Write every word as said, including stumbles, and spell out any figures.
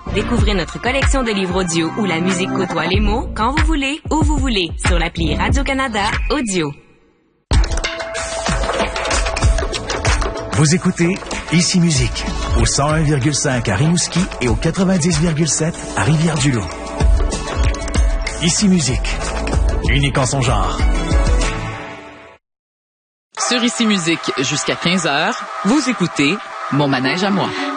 Découvrez notre collection de livres audio où la musique côtoie les mots quand vous voulez, où vous voulez, sur l'appli Radio-Canada Audio. Vous écoutez Ici Musique, au cent un virgule cinq à Rimouski et au quatre-vingt-dix virgule sept à Rivière-du-Loup. Ici Musique, unique en son genre. Sur Ici Musique, jusqu'à quinze heures, vous écoutez Mon manège à moi.